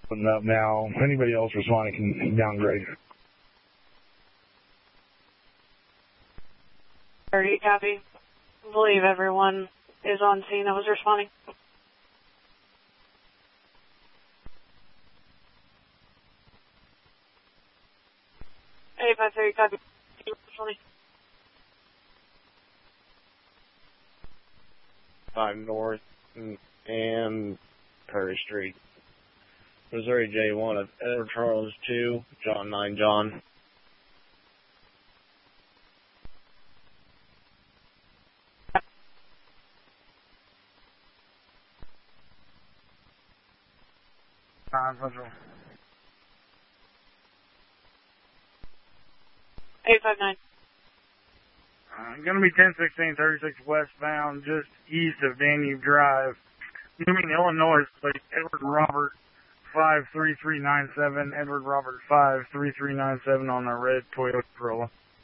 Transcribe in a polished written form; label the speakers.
Speaker 1: Putting up now. Anybody else responding can downgrade.
Speaker 2: 30, copy. I believe everyone is on scene that was responding. Hey, 530, copy.
Speaker 3: 5 North and Perry Street. Missouri J1 of Edward Charles 2, John 9 John.
Speaker 1: Central.
Speaker 2: 859.
Speaker 1: Going to be 1016, 36 westbound, just east of Danube Drive. You mean Illinois, plate Edward Robert 53397, Edward Robert 53397 on a red Toyota Corolla.